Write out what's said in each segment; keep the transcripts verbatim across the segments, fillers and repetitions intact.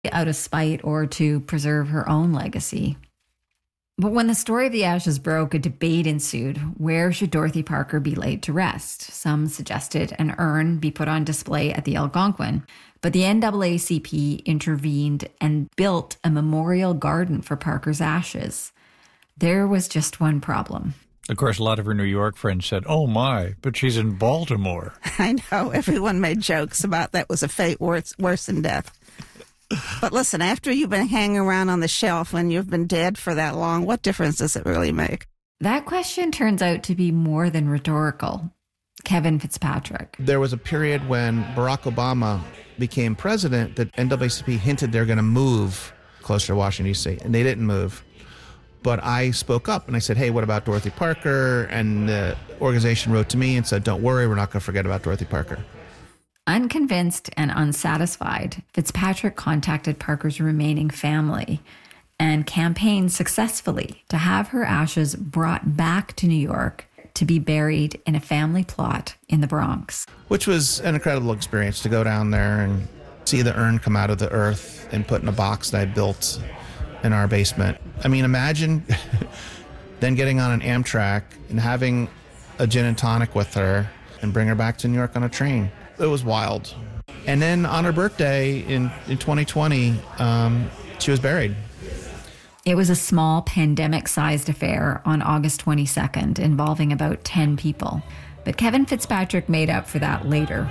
out of spite or to preserve her own legacy. But when the story of the ashes broke, a debate ensued. Where should Dorothy Parker be laid to rest? Some suggested an urn be put on display at the Algonquin, but the N double A C P intervened and built a memorial garden for Parker's ashes. There was just one problem. Of course, a lot of her New York friends said, oh my, but she's in Baltimore. I know. Everyone made jokes about that was a fate worse, worse than death. But listen, after you've been hanging around on the shelf and you've been dead for that long, what difference does it really make? That question turns out to be more than rhetorical. Kevin Fitzpatrick. There was a period when Barack Obama became president that N double A C P hinted they're going to move closer to Washington, D C, and they didn't move. But I spoke up and I said, hey, what about Dorothy Parker? And the organization wrote to me and said, don't worry, we're not going to forget about Dorothy Parker. Unconvinced and unsatisfied, Fitzpatrick contacted Parker's remaining family and campaigned successfully to have her ashes brought back to New York to be buried in a family plot in the Bronx. Which was an incredible experience to go down there and see the urn come out of the earth and put in a box that I built in our basement. I mean, imagine then getting on an Amtrak and having a gin and tonic with her and bring her back to New York on a train. It was wild. And then on her birthday in, in twenty twenty, um, she was buried. It was a small pandemic-sized affair on August twenty-second involving about ten people. But Kevin Fitzpatrick made up for that later.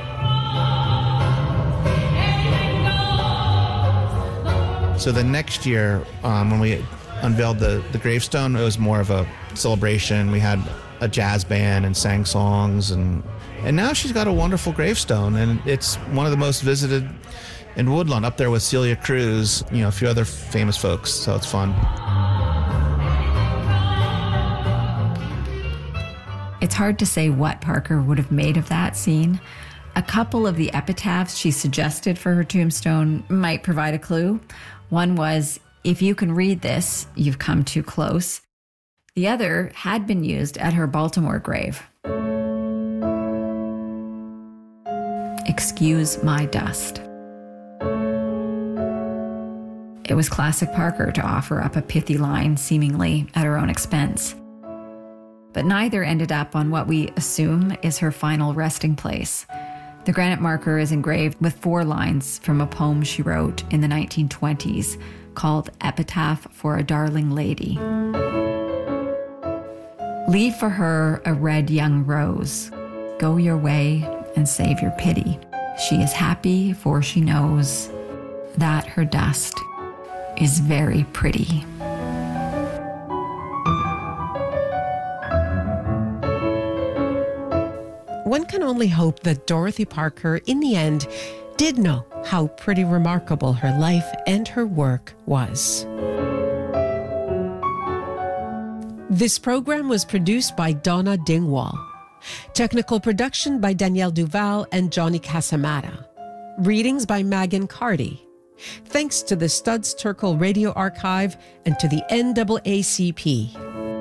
So the next year, um, when we unveiled the, the gravestone, it was more of a celebration. We had a jazz band and sang songs, and and now she's got a wonderful gravestone, and it's one of the most visited in Woodlawn, up there with Celia Cruz, you know, a few other famous folks, so it's fun. It's hard to say what Parker would have made of that scene. A couple of the epitaphs she suggested for her tombstone might provide a clue. One was, if you can read this, you've come too close. The other had been used at her Baltimore grave. Excuse my dust. It was classic Parker to offer up a pithy line, seemingly at her own expense. But neither ended up on what we assume is her final resting place. The granite marker is engraved with four lines from a poem she wrote in the nineteen twenties called Epitaph for a Darling Lady. Leave for her a red young rose. Go your way and save your pity. She is happy, for she knows that her dust is very pretty. One can only hope that Dorothy Parker, in the end, did know how pretty remarkable her life and her work was. This program was produced by Donna Dingwall. Technical production by Danielle Duval and Johnny Casamata. Readings by Megan Carty. Thanks to the Studs Terkel Radio Archive and to the N double A C P.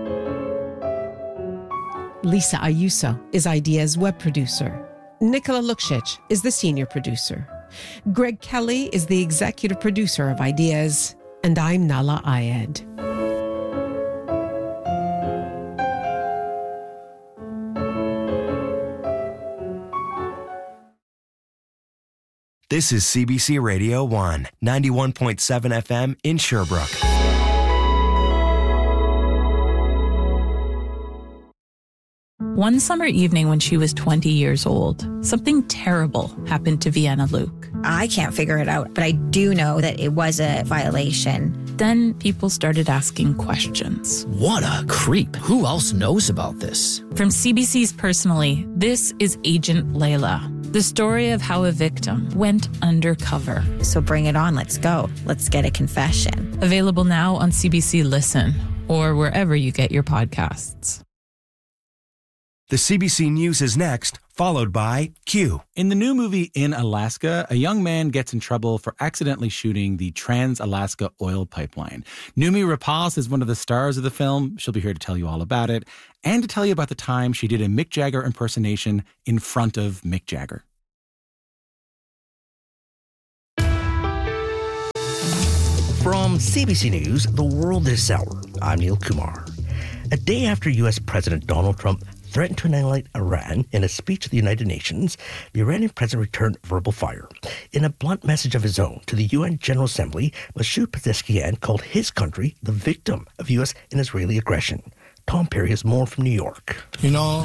Lisa Ayuso is Idea's web producer. Nicola Luksic is the senior producer. Greg Kelly is the executive producer of Ideas. And I'm Nala Ayed. This is C B C Radio one, ninety-one point seven F M in Sherbrooke. One summer evening when she was twenty years old, something terrible happened to Vienna Luke. I can't figure it out, but I do know that it was a violation. Then people started asking questions. What a creep. Who else knows about this? From C B C's Personally, this is Agent Layla, the story of how a victim went undercover. So bring it on. Let's go. Let's get a confession. Available now on C B C Listen or wherever you get your podcasts. The C B C News is next, followed by Q. In the new movie In Alaska, a young man gets in trouble for accidentally shooting the Trans-Alaska oil pipeline. Noomi Rapace is one of the stars of the film. She'll be here to tell you all about it and to tell you about the time she did a Mick Jagger impersonation in front of Mick Jagger. From C B C News, The World This Hour, I'm Neil Kumar. A day after U S President Donald Trump threatened to annihilate Iran in a speech at the United Nations, the Iranian president returned verbal fire. In a blunt message of his own to the U N General Assembly, Masoud Pezeshkian called his country the victim of U S and Israeli aggression. Tom Perry has more from New York. You know,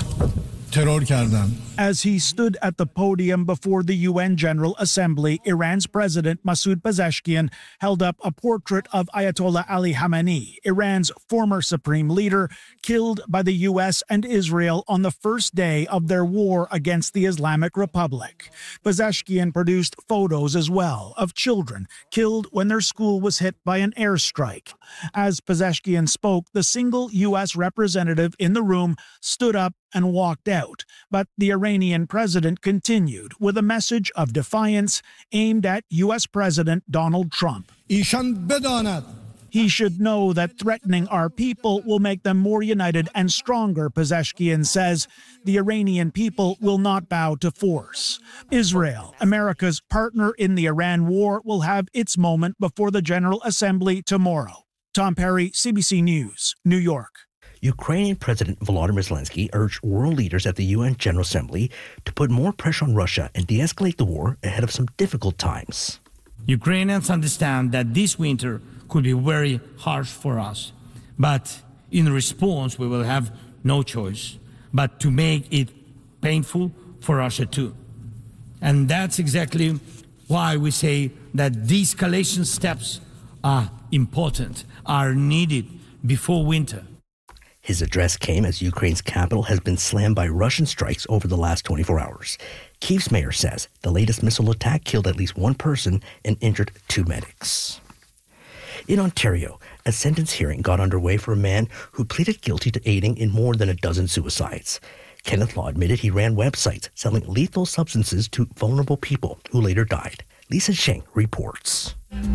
as he stood at the podium before the U N General Assembly, Iran's President Masoud Pezeshkian held up a portrait of Ayatollah Ali Khamenei, Iran's former supreme leader, killed by the U S and Israel on the first day of their war against the Islamic Republic. Pezeshkian produced photos as well of children killed when their school was hit by an airstrike. As Pezeshkian spoke, the single U S representative in the room stood up and walked out. But the Iranian president continued with a message of defiance aimed at U S President Donald Trump. He should know that threatening our people will make them more united and stronger, Pezeshkian says. The Iranian people will not bow to force. Israel, America's partner in the Iran war, will have its moment before the General Assembly tomorrow. Tom Perry, C B C News, New York. Ukrainian President Volodymyr Zelensky urged world leaders at the U N General Assembly to put more pressure on Russia and de-escalate the war ahead of some difficult times. Ukrainians understand that this winter could be very harsh for us, but in response we will have no choice but to make it painful for Russia too. And that's exactly why we say that de-escalation steps are important, are needed before winter. His address came as Ukraine's capital has been slammed by Russian strikes over the last twenty-four hours. Kyiv's mayor says the latest missile attack killed at least one person and injured two medics. In Ontario, a sentence hearing got underway for a man who pleaded guilty to aiding in more than a dozen suicides. Kenneth Law admitted he ran websites selling lethal substances to vulnerable people who later died. Lisa Sheng reports.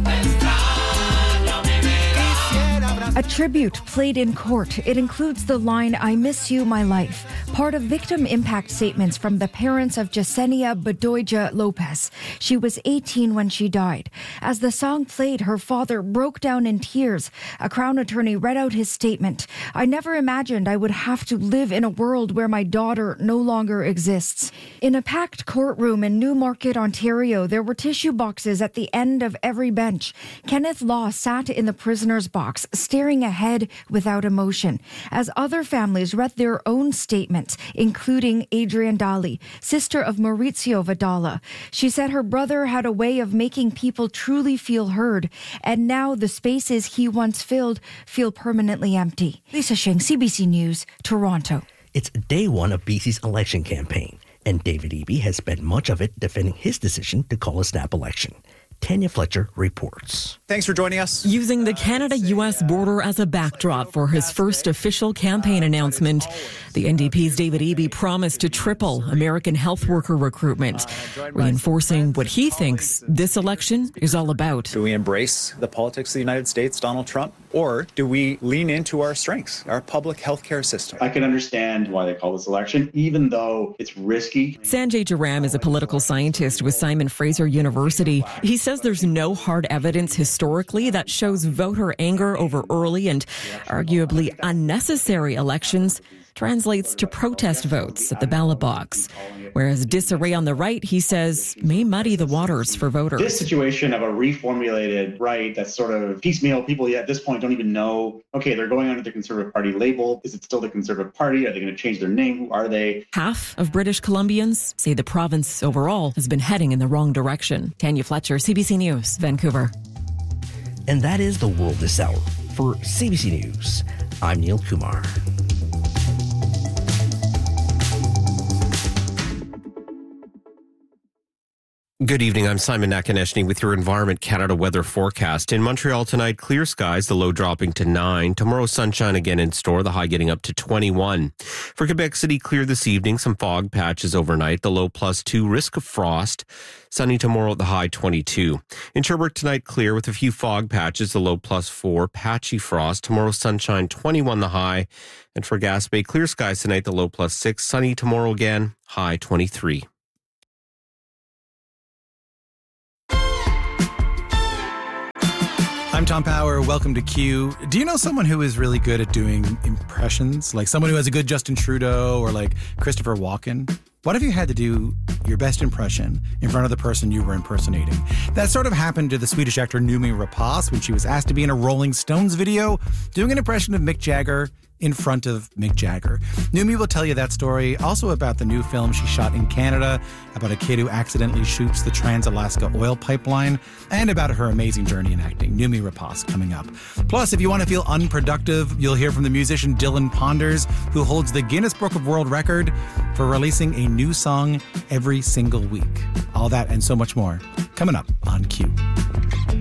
A tribute played in court. It includes the line, "I miss you, my life," part of victim impact statements from the parents of Yesenia Bedoya Lopez. She was eighteen when she died. As the song played, her father broke down in tears. A Crown attorney read out his statement. "I never imagined I would have to live in a world where my daughter no longer exists." In a packed courtroom in Newmarket, Ontario, there were tissue boxes at the end of every bench. Kenneth Law sat in the prisoner's box, staring ahead without emotion, as other families read their own statements, including Adrienne Daly, sister of Maurizio Vidala. She said her brother had a way of making people truly feel heard, and now the spaces he once filled feel permanently empty. Lisa Sheng, C B C News, Toronto. It's day one of B C's election campaign, and David Eby has spent much of it defending his decision to call a snap election. Tanya Fletcher reports. Thanks for joining us. Using the Canada-U S border as a backdrop for his first official campaign announcement, the N D P's David Eby promised to triple American health worker recruitment, reinforcing what he thinks this election is all about. Do we embrace the politics of the United States, Donald Trump, or do we lean into our strengths, our public health care system? I can understand why they call this election, even though it's risky. Sanjay Jaram is a political scientist with Simon Fraser University. He says there's no hard evidence historically that shows voter anger over early and arguably unnecessary elections translates to protest votes at the ballot box. Whereas disarray on the right, he says, may muddy the waters for voters. This situation of a reformulated right that's sort of piecemeal, people at this point don't even know, okay, they're going under the Conservative Party label. Is it still the Conservative Party? Are they going to change their name? Who are they? Half of British Columbians say the province overall has been heading in the wrong direction. Tanya Fletcher, C B C News, Vancouver. And that is The World This Hour. For C B C News, I'm Neil Kumar. Good evening. I'm Simon Nakonechny with your Environment Canada weather forecast. In Montreal tonight, clear skies, the low dropping to nine. Tomorrow, sunshine again in store, the high getting up to twenty-one. For Quebec City, clear this evening, some fog patches overnight, the low plus two, risk of frost. Sunny tomorrow, the high twenty-two. In Sherbrooke tonight, clear with a few fog patches, the low plus four, patchy frost. Tomorrow, sunshine, twenty-one the high. And for Gaspé, clear skies tonight, the low plus six, sunny tomorrow again, high twenty-three. I'm Tom Power. Welcome to Q. Do you know someone who is really good at doing impressions? Like someone who has a good Justin Trudeau or like Christopher Walken? What if you had to do your best impression in front of the person you were impersonating? That sort of happened to the Swedish actor Noomi Rapace when she was asked to be in a Rolling Stones video doing an impression of Mick Jagger in front of Mick Jagger. Noomi will tell you that story, also about the new film she shot in Canada, about a kid who accidentally shoots the Trans-Alaska oil pipeline, and about her amazing journey in acting. Noomi Rapace coming up. Plus, if you want to feel unproductive, you'll hear from the musician Dylan Ponders, who holds the Guinness Book of World Record for releasing a new song every single week. All that and so much more coming up on Q.